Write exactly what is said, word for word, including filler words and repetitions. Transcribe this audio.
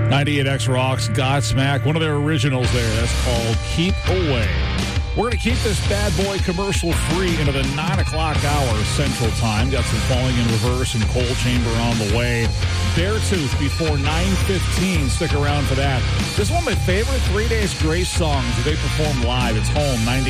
ninety-eight X Rocks, Godsmack, one of their originals there. That's called Keep Away. We're going to keep this bad boy commercial free into the nine o'clock hour Central Time. Got some Falling in Reverse and Coal Chamber on the way. Beartooth before nine fifteen. Stick around for that. This is one of my favorite Three Days Grace songs that they perform live. It's Home, ninety